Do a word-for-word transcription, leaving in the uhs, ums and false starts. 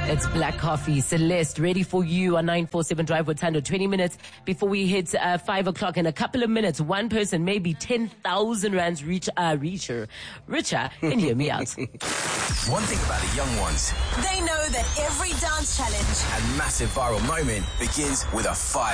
It's Black Coffee. Celeste, ready for you on nine four seven Drive with Tando. twenty minutes before we hit uh, five o'clock. In a couple of minutes, one person, maybe ten thousand rands reach, uh, richer, richer, and hear me out. One thing about the young ones, they know that every dance challenge and massive viral moment begins with a five.